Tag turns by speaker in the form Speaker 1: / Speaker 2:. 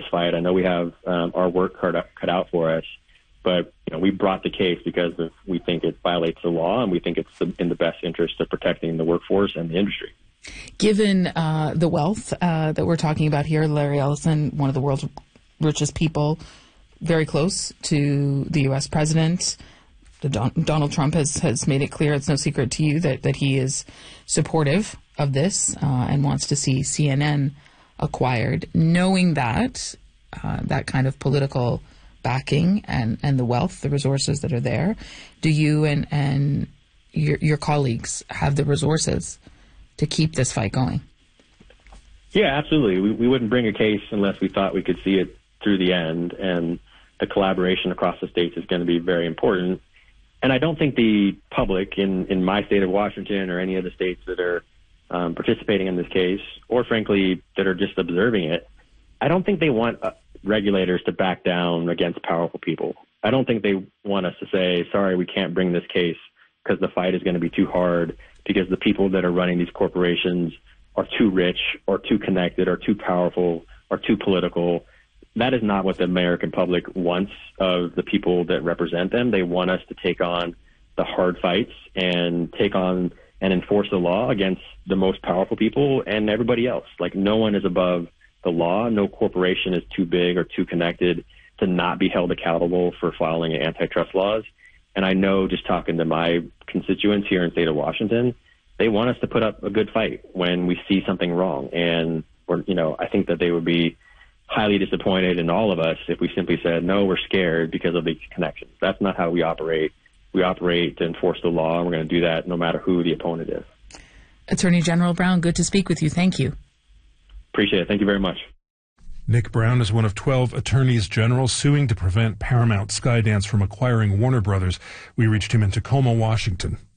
Speaker 1: fight. I know we have our work cut out for us, but we brought the case because we think it violates the law, and we think it's in the best interest of protecting the workforce and the industry.
Speaker 2: Given the wealth that we're talking about here, Larry Ellison, one of the world's richest people, very close to the U.S. president. Donald Trump has made it clear, it's no secret to you, that he is supportive of this and wants to see CNN acquired. Knowing that kind of political backing and the wealth, the resources that are there, do you and your colleagues have the resources to keep this fight going?
Speaker 1: Yeah, absolutely. We wouldn't bring a case unless we thought we could see it through the end, and the collaboration across the states is going to be very important. And I don't think the public in my state of Washington or any of the states that are participating in this case, or frankly that are just observing it, I don't think they want regulators to back down against powerful people. I don't think they want us to say, sorry, we can't bring this case because the fight is going to be too hard, because the people that are running these corporations are too rich or too connected or too powerful or too political. That is not what the American public wants of the people that represent them. They want us to take on the hard fights and take on and enforce the law against the most powerful people and everybody else. Like, no one is above the law. No corporation is too big or too connected to not be held accountable for filing antitrust laws. And I know, just talking to my constituents here in the state of Washington, they want us to put up a good fight when we see something wrong. And I think that they would be highly disappointed in all of us if we simply said, no, we're scared because of these connections. That's not how we operate. We operate to enforce the law, and we're going to do that no matter who the opponent is.
Speaker 2: Attorney General Brown, good to speak with you. Thank you.
Speaker 1: Appreciate it. Thank you very much.
Speaker 3: Nick Brown is one of 12 attorneys general suing to prevent Paramount Skydance from acquiring Warner Brothers. We reached him in Tacoma, Washington.